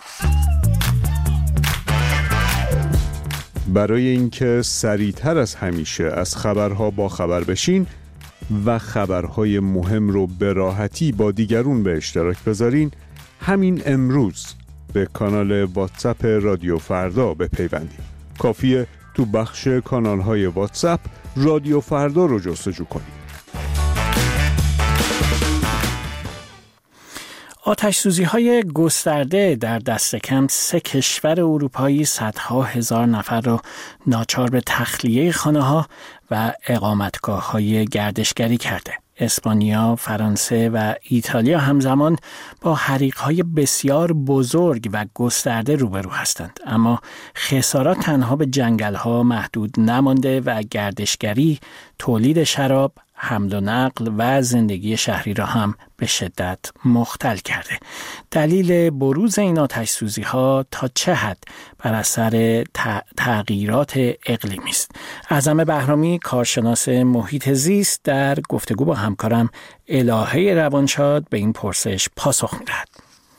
برای اینکه سریعتر از همیشه از خبرها با خبر بشین و خبرهای مهم رو به راحتی با دیگرون به اشتراک بذارین، همین امروز به کانال واتساپ رادیو فردا بپیوندید. کافیه تو بخش کانالهای واتساپ رادیو فردا رو جستجو کنید. آتش‌سوزی‌های گسترده در دست کم 3 کشور اروپایی صدها هزار نفر را ناچار به تخلیه خانه‌ها و اقامتگاه‌های گردشگری کرده. اسپانیا، فرانسه و ایتالیا همزمان با حریق‌های بسیار بزرگ و گسترده روبرو هستند، اما خسارات تنها به جنگل‌ها محدود نمانده و گردشگری، تولید شراب، حمل و نقل و زندگی شهری را هم به شدت مختل کرده. دلیل بروز این آتش‌سوزی‌ها تا چه حد بر اثر تغییرات اقلیمی است؟ اعظم بهرامی، کارشناس محیط زیست، در گفتگو با همکارم الهه روانشاد به این پرسش پاسخ می‌دهد.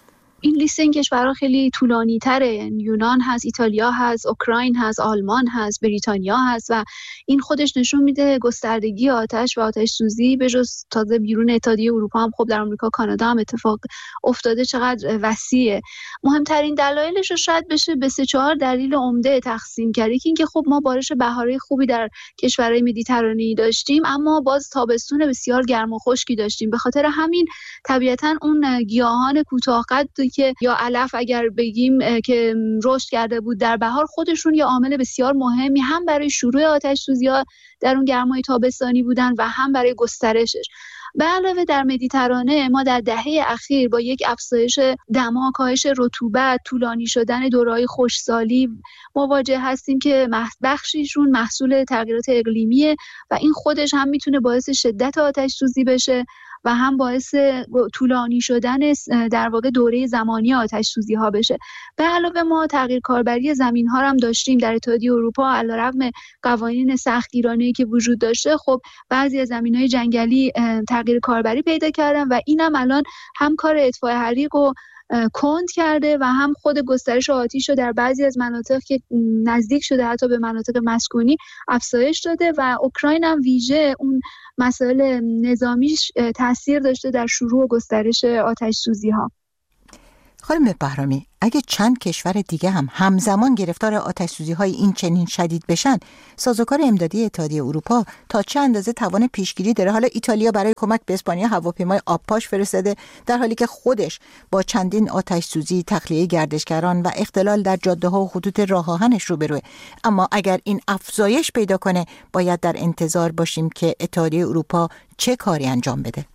این لیست این کشورها خیلی طولانی تره. یونان هست، ایتالیا هست، اوکراین هست، آلمان هست، بریتانیا هست و این خودش نشون میده گستردگی آتش و آتش سوزی به جز تازه بیرون اتحادیه اروپا هم خب در آمریکا، کانادا هم اتفاق افتاده چقدر وسیعه. مهمترین دلایلش رو شاید بشه به 3-4 دلیل عمده تقسیم کرد. یکی اینکه خب ما بارش بهاری خوبی در کشورهای مدیترانه‌ای داشتیم، اما باز تابستون بسیار گرم و خشکی داشتیم. به خاطر همین طبیعتاً اون گیاهان کوتاه‌قدی که یا علف اگر بگیم که رشد کرده بود در بهار، خودشون یه عامل بسیار مهمی هم برای شروع آتش سوزی‌ها در اون گرمای تابستانی بودن و هم برای گسترشش. به علاوه در مدیترانه ما در دهه اخیر با یک افزایش دما، کاهش رطوبت، طولانی شدن دوره‌های خشکسالی مواجه هستیم که بخشیشون محصول تغییرات اقلیمیه و این خودش هم میتونه باعث شدت آتش سوزی بشه و هم باعث طولانی شدن در واقع دوره زمانی آتش سوزی ها بشه. به علاوه ما تغییر کاربری زمین ها هم داشتیم در اتحادیه اروپا. علیرغم قوانین سختگیرانه‌ای که وجود داشته، خب بعضی از زمین‌های جنگلی تغییر کاربری پیدا کردن و اینم الان هم کار اطفاء حریق و کند کرده و هم خود گسترش آتش رو در بعضی از مناطق که نزدیک شده حتی به مناطق مسکونی افزایش داده و اوکراین هم ویژه اون مسائل نظامیش تاثیر داشته در شروع و گسترش آتش سوزی ها. خانم بهرامی، اگه چند کشور دیگه هم همزمان گرفتار آتش سوزی های این چنین شدید بشن، سازوکار امدادی اتحادیه اروپا تا چه اندازه توان پیشگیری داره؟ حالا ایتالیا برای کمک به اسپانیا هواپیمای آبپاش فرستاده، در حالی که خودش با چندین آتش سوزی، تخلیه گردشگران و اختلال در جاده ها و خطوط راه آهنش روبروه. اما اگر این افزایش پیدا کنه، باید در انتظار باشیم که اتحادیه اروپا چه کاری انجام بده؟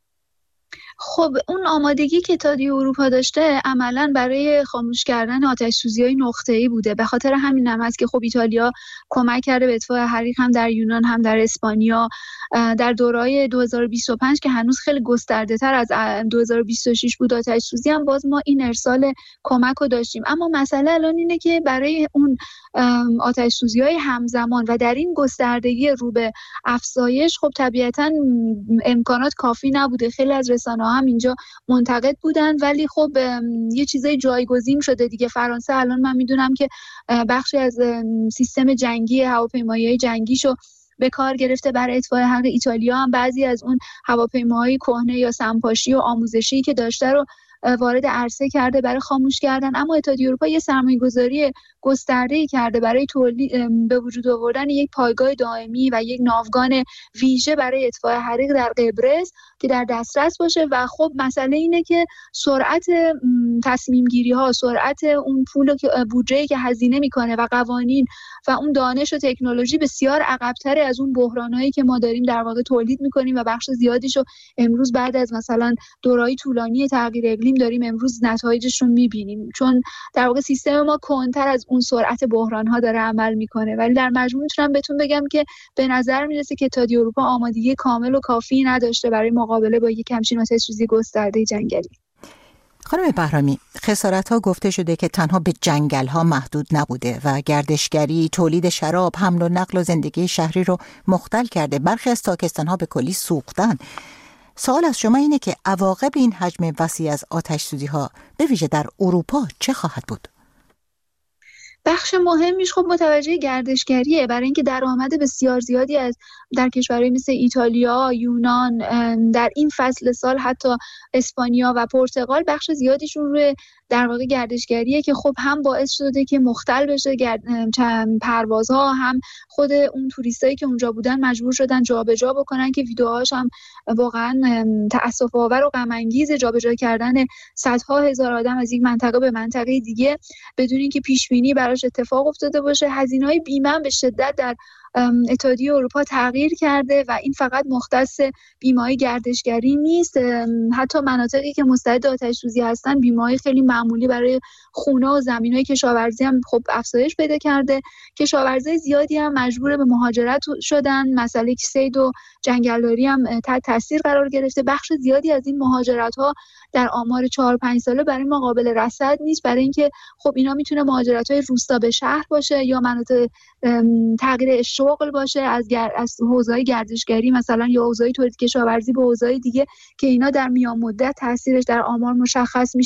خب اون آمادگی که اتحادیه اروپا داشته عملاً برای خاموش کردن آتش سوزی‌های نقطه‌ای بوده. به خاطر همین هم هست که خب ایتالیا کمک کرده به اطفاء حریق هم در یونان هم در اسپانیا. در دوره‌های 2025 که هنوز خیلی گسترده‌تر از 2026 بود آتش سوزی، هم باز ما این ارسال کمک رو داشتیم. اما مسئله الان اینه که برای اون آتش سوزی‌های همزمان و در این گستردگی رو به افزایش، خب طبیعتاً امکانات کافی نبوده. خیلی از رسانه‌ها هم اینجا منتقد بودن، ولی خب یه چیزای جایگزین شده دیگه. فرانسه الان من میدونم که بخشی از سیستم جنگی هواپیمایی‌های جنگیشو به کار گرفته برای اطفاء حریق. ایتالیا هم بعضی از اون هواپیماهای کهنه یا سمپاشی و آموزشی که داشته رو وارد عرصه کرده برای خاموش کردن. اما اتحادیه اروپا یه سرمایه‌گذاری گسترده‌ای کرده برای به وجود آوردن یک پایگاه دائمی و یک ناوگان ویژه برای اطفاء حریق در قبرس که در دسترس باشه. و خب مسئله اینه که سرعت تصمیم گیری ها، سرعت اون پول بودجه‌ای که هزینه میکنه و قوانین و اون دانش و تکنولوژی بسیار عقب‌تره از اون بحرانایی که ما داریم در واقع تولید میکنیم و بخش زیادیشو امروز بعد از مثلا دوره‌های طولانی تغییر اقلیم داریم امروز نتایجش رو میبینیم، چون در واقع سیستم ما کنتر از اون سرعت بحران‌ها داره عمل میکنه. ولی در مجموع میتونم بهتون بگم که به نظر میرسه که اتحادیه اروپا آمادگی کامل و کافی نداشته برای مقابله با یک همچین آتش سوزی گسترده جنگلی. خانم بهرامی، خسارت‌ها گفته شده که تنها به جنگل‌ها محدود نبوده و گردشگری، تولید شراب، حمل و نقل و زندگی شهری رو مختل کرده. برخی از تاکستان‌ها به کلی سوختن. سوال از شما اینه که عواقب این حجم وسیع از آتش سوزی‌ها به ویژه در اروپا چه خواهد بود؟ بخش مهمیش خب متوجه گردشگریه، برای اینکه درآمد بسیار زیادی از در کشورهای مثل ایتالیا، یونان، در این فصل سال حتی اسپانیا و پرتغال بخش زیادیشون روی در واقع گردشگریه که خب هم باعث شده که مختل بشه پروازها، هم خود اون توریستایی که اونجا بودن مجبور شدن جابجا بکنن که ویدیوهاش هم واقعا تأسف آور و غم انگیز، جابجا کردن صدها هزار آدم از یک منطقه به منطقه دیگه بدون اینکه پیش بینی براش اتفاق افتاده باشه. هزینه‌های بیمه به شدت در اتحادیه اروپا تغییر کرده و این فقط مختص بیمه‌های گردشگری نیست. حتی مناطقی که مستعد آتش سوزی هستن بیمه‌های خیلی معمولی برای خونه و زمین‌های کشاورزی هم خب افزایش پیدا کرده. کشاورزای زیادی هم مجبور به مهاجرت شدن. مسئله صید و جنگلداری هم تحت تاثیر قرار گرفته. بخش زیادی از این مهاجرت‌ها در آمار 4-5 ساله برای ما قابل رصد نیست، برای اینکه خب اینا میتونه مهاجرت‌های روستا به شهر باشه یا مناطق تغییر شغل باشه از حوزه‌های گردشگری مثلا یا حوزه‌های تولید کشاورزی به حوزه‌های دیگه که اینا در میان مدت تاثیرش در آمار مشخص میشه.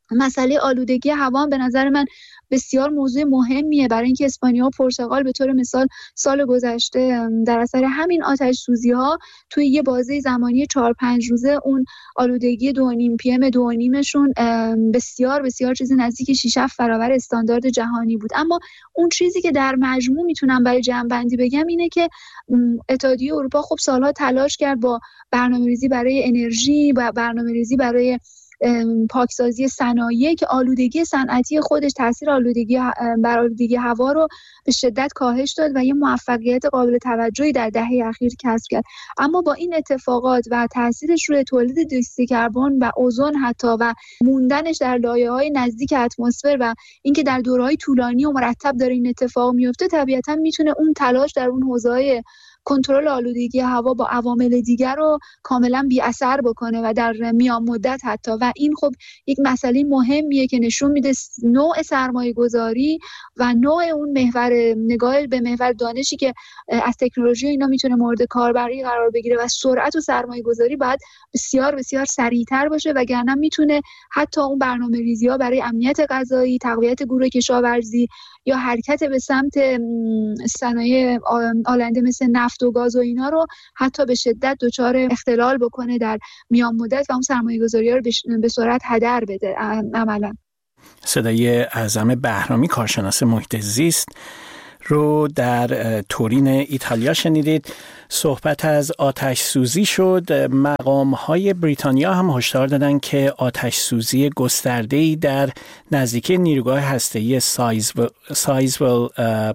مسئله آلودگی هوا به نظر من بسیار موضوع مهمیه، برای اینکه اسپانیا و پرتغال به طور مثال سال گذشته در اثر همین آتش سوزی ها توی یه بازه زمانی 4-5 روزه اون آلودگی 2.5 PM 2.5شون بسیار بسیار چیزی نزدیک 6-7 برابر استاندارد جهانی بود. اما اون چیزی که در مجموع میتونم برای جمع‌بندی بگم اینه که اتحادیه اروپا خب سالها تلاش کرد با برنامه‌ریزی برای انرژی و برنامه‌ریزی برای پاکسازی صنایع که آلودگی صنعتی خودش تاثیر بر آلودگی هوا رو به شدت کاهش داد و یه موفقیت قابل توجهی در دهه اخیر کسب کرد. اما با این اتفاقات و تاثیرش روی تولید دیوکسید کربن و اوزون حتی و موندنش در لایه‌های نزدیک اتمسفر و اینکه در دوره‌های طولانی و مرتب داره این اتفاق میفته، طبیعتاً میتونه اون تلاش در اون حوزه‌های کنترل آلودگی هوا با عوامل دیگر رو کاملا بی اثر بکنه و در میان مدت حتی. و این خب یک مسئله مهمیه که نشون میده نوع سرمایه گذاری و نوع اون محور نگاه به محور دانشی که از تکنولوژی اینا میتونه مورد کاربری قرار بگیره و سرعت و سرمایه گذاری باید بسیار بسیار سریعتر باشه، وگرنه میتونه حتی اون برنامه‌ریزی‌ها برای امنیت غذایی، تقویت گروه کشاورزی یا حرکت به سمت صنایع آلنده مثل نفت و گاز و اینا رو حتی به شدت دچار اختلال بکنه در میان مدت و اون سرمایه‌گذاری‌ها رو به سرعت هدر بده عملاً. صدای اعظم بهرامی کارشناس محیط زیست رو در تورین ایتالیا شنیدید. صحبت از آتش سوزی شد. مقام‌های بریتانیا هم هشدار دادن که آتش سوزی گسترده‌ای در نزدیکی نیروگاه هسته‌ای سایزول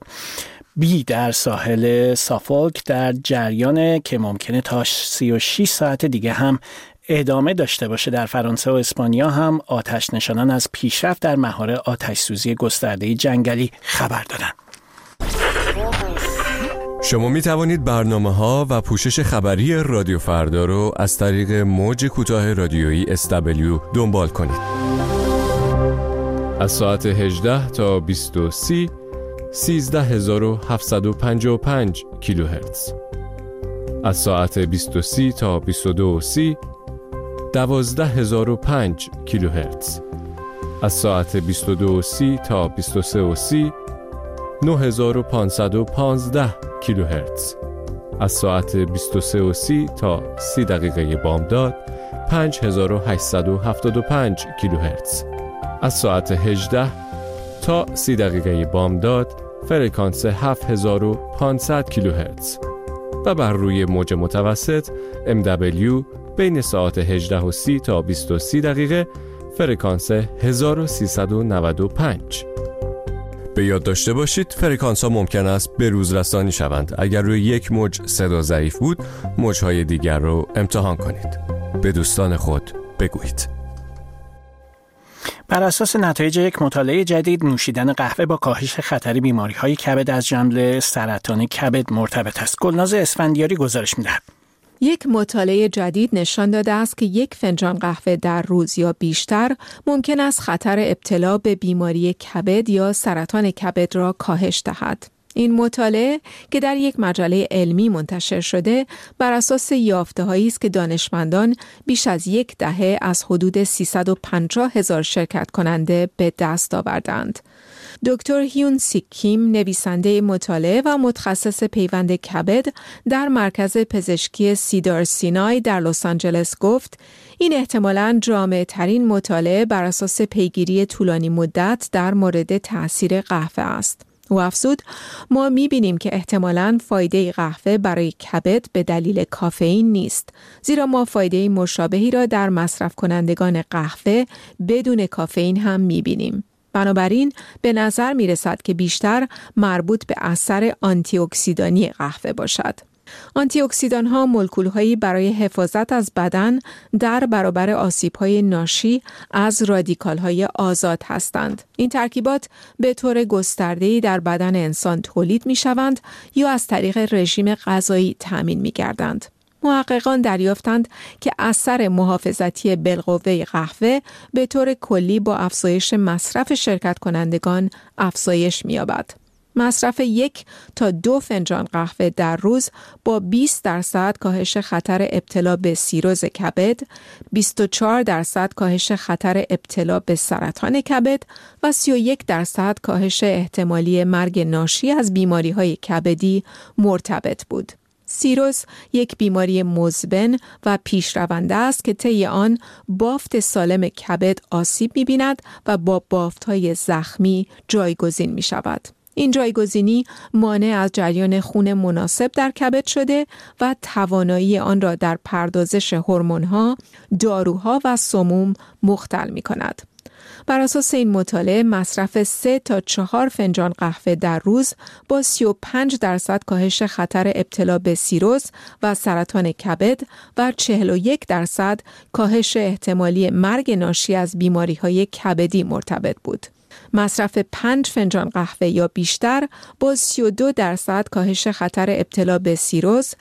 بی در ساحل سافولک در جریان که ممکنه تا 36 ساعت دیگه هم ادامه داشته باشه. در فرانسه و اسپانیا هم آتش نشانان از پیشرفت در مهار آتش سوزی گسترده جنگلی خبر دادن. شما می توانید برنامه‌ها و پوشش خبری رادیو فردا رو از طریق موج کوتاه رادیویی SW دنبال کنید. از ساعت 18 تا 20:30 13755 کیلوهرتز. از ساعت 20:30 تا 22:30 12005 کیلوهرتز. از ساعت 22:30 تا 23:30 9515 کیلوهرتز. از ساعت 23:30 تا 30 دقیقه بامداد 5875 کیلوهرتز. از ساعت 18 تا 30 دقیقه بامداد فرکانس 7500 کیلوهرتز و بر روی موج متوسط MW بین ساعت 18:30 تا 20:30 دقیقه فرکانس 1395. به یاد داشته باشید فرکانس ها ممکن است به روز رسانی شوند. اگر روی یک موج صدا ضعیف بود، موج‌های دیگر رو امتحان کنید. به دوستان خود بگویید. بر اساس نتایج یک مطالعه جدید، نوشیدن قهوه با کاهش خطر بیماری‌های کبد از جمله سرطان کبد مرتبط است. گلناز اسفندیاری گزارش می‌دهد. یک مطالعه جدید نشان داده است که یک فنجان قهوه در روز یا بیشتر ممکن است خطر ابتلا به بیماری کبد یا سرطان کبد را کاهش دهد. این مطالعه که در یک مجله علمی منتشر شده بر اساس یافته‌هایی است که دانشمندان بیش از یک دهه از حدود 350,000 شرکت کننده به دست آوردند. دکتر هیون سیک کیم، نویسنده مطالعه و متخصص پیوند کبد در مرکز پزشکی سیدار سینای در لس آنجلس گفت این احتمالاً جامع‌ترین مطالعه بر اساس پیگیری طولانی مدت در مورد تأثیر قهوه است. او افزود ما می‌بینیم که احتمالاً فایده قهوه برای کبد به دلیل کافئین نیست، زیرا ما فایده مشابهی را در مصرف کنندگان قهوه بدون کافئین هم می‌بینیم. بنابراین به نظر می رسد که بیشتر مربوط به اثر آنتی اکسیدانی قهوه باشد. آنتی اکسیدان ها مولکول هایی برای حفاظت از بدن در برابر آسیب های ناشی از رادیکال های آزاد هستند. این ترکیبات به طور گسترده‌ای در بدن انسان تولید می شوند یا از طریق رژیم غذایی تامین می گردند. محققان دریافتند که اثر محافظتی بالقوه قهوه به طور کلی با افزایش مصرف شرکت کنندگان افزایش می‌یابد. مصرف 1 تا 2 فنجان قهوه در روز با 20% کاهش خطر ابتلا به سیروز کبد، 24% کاهش خطر ابتلا به سرطان کبد و 31% کاهش احتمالی مرگ ناشی از بیماری‌های کبدی مرتبط بود. سیروز یک بیماری مزمن و پیشرونده است که طی آن بافت سالم کبد آسیب می‌بیند و با بافت‌های زخمی جایگزین می‌شود. این جایگزینی مانع از جریان خون مناسب در کبد شده و توانایی آن را در پردازش هورمون‌ها، داروها و سموم مختل می‌کند. بر اساس این مطالعه مصرف 3 تا 4 فنجان قهوه در روز با 35% کاهش خطر ابتلا به سیروز و سرطان کبد و 41% کاهش احتمالی مرگ ناشی از بیماری‌های کبدی مرتبط بود. مصرف 5 فنجان قهوه یا بیشتر با 32% کاهش خطر ابتلا به سیروز،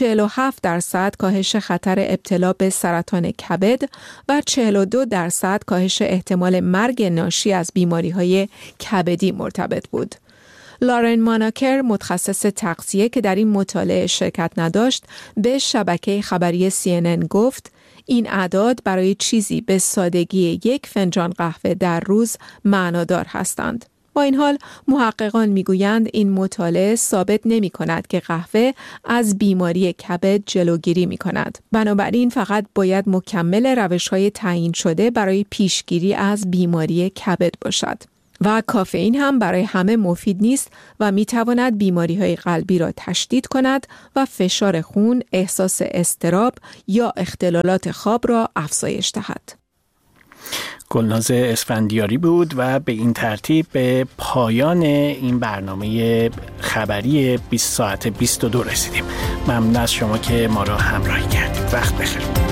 47% کاهش خطر ابتلا به سرطان کبد و 42% کاهش احتمال مرگ ناشی از بیماری‌های کبدی مرتبط بود. لارن ماناکر، متخصص تغذیه که در این مطالعه شرکت نداشت، به شبکه خبری CNN گفت این اعداد برای چیزی به سادگی 1 فنجان قهوه در روز معنادار هستند. با این حال محققان میگویند این مطالعه ثابت نمی کند که قهوه از بیماری کبد جلوگیری می کند. بنابراین فقط باید مکمل روش‌های تعیین شده برای پیشگیری از بیماری کبد باشد. و کافئین هم برای همه مفید نیست و می تواند بیماری‌های قلبی را تشدید کند و فشار خون، احساس اضطراب یا اختلالات خواب را افزایش دهد. گلناز اسفندیاری بود و به این ترتیب به پایان این برنامه خبری 20 ساعت 22 رسیدیم. ممنون از شما که ما را همراهی کردید. وقت بخیر.